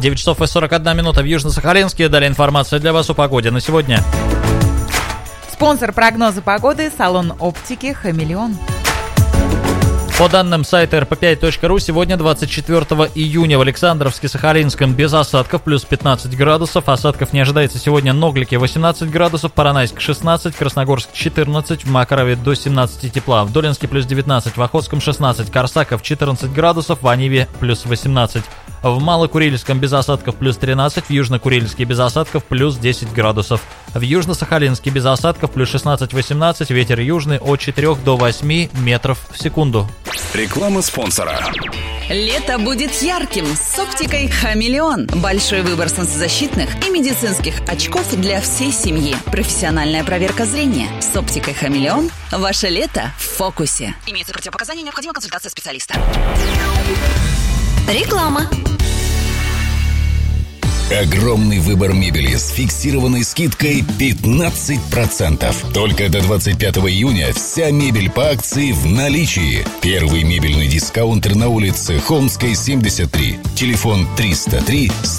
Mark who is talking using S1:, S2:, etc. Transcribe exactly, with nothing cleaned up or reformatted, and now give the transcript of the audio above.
S1: девять часов и сорок одна минута в Южно-Сахалинске. Далее информация для вас о погоде на сегодня.
S2: Спонсор прогноза погоды — салон оптики «Хамелеон».
S1: По данным сайта эр пэ пять точка ру, сегодня, двадцать четвёртого июня, в Александровске-Сахалинском без осадков, плюс пятнадцать градусов. Осадков не ожидается сегодня. Ноглики восемнадцать градусов, Поронайск шестнадцать, Красногорск четырнадцать, в Макарове до семнадцати тепла, в Долинске плюс девятнадцать, в Охотском шестнадцать, Корсаков четырнадцать градусов, в Аниве плюс восемнадцать. В Малокурильском без осадков плюс тринадцать, в Южно-Курильске без осадков плюс десять градусов. В Южно-Сахалинске без осадков плюс шестнадцать-восемнадцать, ветер южный от четырёх до восьми метров в секунду.
S3: Реклама спонсора.
S4: Лето будет ярким с оптикой «Хамелеон». Большой выбор солнцезащитных и медицинских очков для всей семьи. Профессиональная проверка зрения. С оптикой «Хамелеон» ваше лето в фокусе. Имеются противопоказания, необходима консультация специалиста.
S5: Реклама.
S3: Огромный выбор мебели с фиксированной скидкой пятнадцать процентов. Только до двадцать пятого июня вся мебель по акции в наличии. Первый мебельный дискаунтер на улице Холмской, семьдесят три. Телефон триста три